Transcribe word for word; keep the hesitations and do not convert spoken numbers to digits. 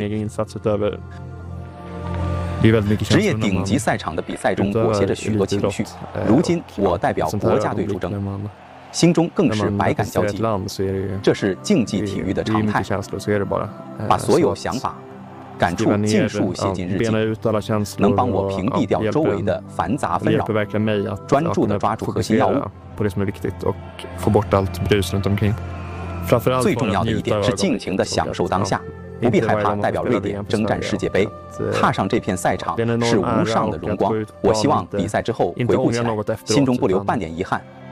职业顶级赛场的比赛中裹挟着许多情绪。如今我代表国家队出征，心中更是百感交集。这是竞技体育的常态，把所有想法、感触尽数写进日记，能帮我屏蔽掉周围的繁杂纷扰，专注地抓住核心要务。最重要的一点是尽情地享受当下。 不必害怕代表瑞典征战世界杯，踏上这片赛场是无上的荣光。我希望比赛之后回顾起来，心中不留半点遗憾，